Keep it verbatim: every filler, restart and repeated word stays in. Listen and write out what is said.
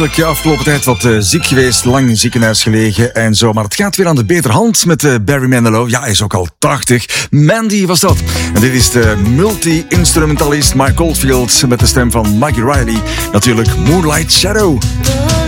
De afgelopen tijd wat uh, ziek geweest, lang in het ziekenhuis gelegen en zo. Maar het gaat weer aan de betere hand met uh, Barry Manilow. Ja, hij is ook al tachtig. Mandy was dat. En dit is de multi-instrumentalist Mike Oldfield met de stem van Maggie Riley. Natuurlijk Moonlight Shadow.